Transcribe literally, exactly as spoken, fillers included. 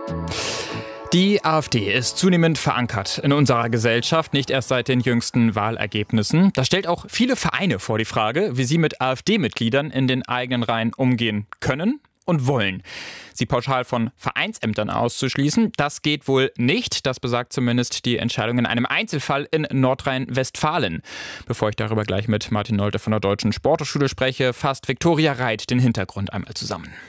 Die AfD ist zunehmend verankert in unserer Gesellschaft, nicht erst seit den jüngsten Wahlergebnissen. Das stellt auch viele Vereine vor die Frage, wie sie mit AfD-Mitgliedern in den eigenen Reihen umgehen können und wollen. Sie pauschal von Vereinsämtern auszuschließen, das geht wohl nicht. Das besagt zumindest die Entscheidung in einem Einzelfall in Nordrhein-Westfalen. Bevor ich darüber gleich mit Martin Nolte von der Deutschen Sporthochschule spreche, fasst Viktoria Reit den Hintergrund einmal zusammen.